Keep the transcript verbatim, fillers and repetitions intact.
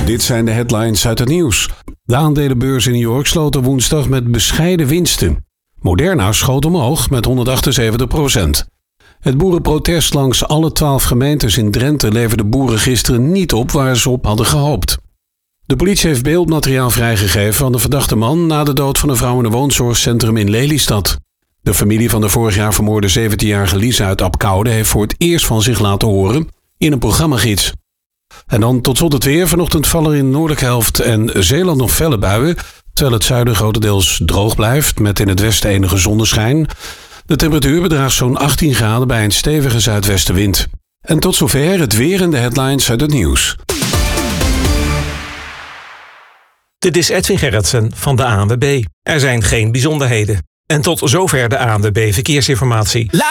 Dit zijn de headlines uit het nieuws. De aandelenbeurs in New York sloten woensdag met bescheiden winsten. Moderna schoot omhoog met honderdachtenzeventig procent. Het boerenprotest langs alle twaalf gemeentes in Drenthe leverde boeren gisteren niet op waar ze op hadden gehoopt. De politie heeft beeldmateriaal vrijgegeven van de verdachte man na de dood van een vrouw in een woonzorgcentrum in Lelystad. De familie van de vorig jaar vermoorde zeventienjarige Lisa uit Apkoude heeft voor het eerst van zich laten horen in een programmagids. En dan tot slot het weer. Vanochtend vallen in de noordelijke helft en Zeeland nog felle buien, terwijl het zuiden grotendeels droog blijft met in het westen enige zonneschijn. De temperatuur bedraagt zo'n achttien graden bij een stevige zuidwestenwind. En tot zover het weer en de headlines uit het nieuws. Dit is Edwin Gerritsen van de A N W B. Er zijn geen bijzonderheden. En tot zover de A N W B Verkeersinformatie.